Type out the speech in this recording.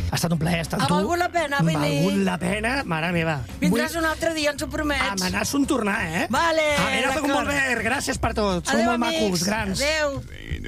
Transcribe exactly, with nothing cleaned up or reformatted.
Ha estat un plaer estar amb Ha tu. valgut la pena venir. Ha valgut la pena, mare meva. Vindràs un altre dia, ens ho promets. Amenaço un tornar, eh? Vale, A veure, d'acord. molt bé, gràcies per tot. Sou Adéu, molt amics. macos, grans. Adéu.